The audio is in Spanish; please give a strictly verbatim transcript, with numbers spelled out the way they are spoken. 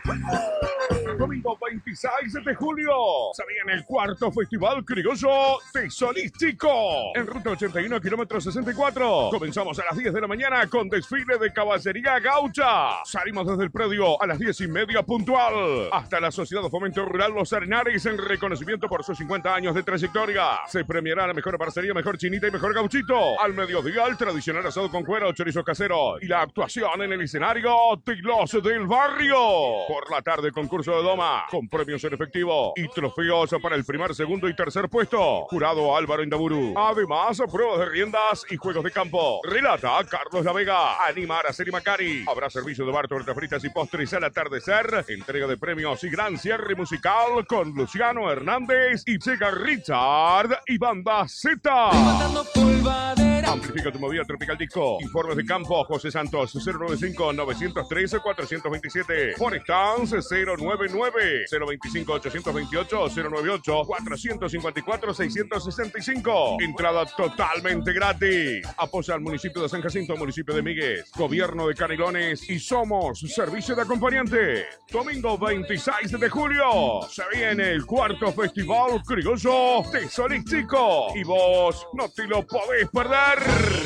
Domingo veintiséis de julio se viene el cuarto Festival Criollo Tesolístico en ruta ochenta y uno, kilómetro sesenta y cuatro. Comenzamos a las diez de la mañana con desfile de caballería gaucha. Salimos desde el predio a las diez y media puntual hasta la Sociedad de Fomento Rural Los Arenares en reconocimiento por sus cincuenta años de trayectoria. Se premiará la mejor parcería, mejor chinita y mejor gauchito. Al mediodía el tradicional asado con cuero, chorizo casero y la actuación en el escenario Tilos del Barrio. Por la tarde concurso de doma con premios en efectivo y trofeos para el primer, segundo y tercer puesto. Jurado Álvaro Indaburu. Además, pruebas de riendas y juegos de campo. Relata Carlos La Vega. Anima Araceli Macari. Habrá servicio de bar, tortas fritas y postres al atardecer. Entrega de premios y gran cierre musical con Luciano Hernández y llega Richard y Banda Z. Amplifica tu movida Tropical Disco. Informes de campo José Santos cero noventa y cinco, nueve uno tres, cuatro dos siete. Forestance cero noventa y nueve, cero veinticinco, ochocientos veintiocho, cero noventa y ocho, cuatrocientos cincuenta y cuatro, seiscientos sesenta y cinco. Entrada totalmente gratis. Apoya al municipio de San Jacinto, municipio de Míguez, gobierno de Canelones y Somos Servicio de Acompañante. Domingo veintiséis de julio se viene el cuarto Festival Criollo Tesolístico y vos no te lo podés perder.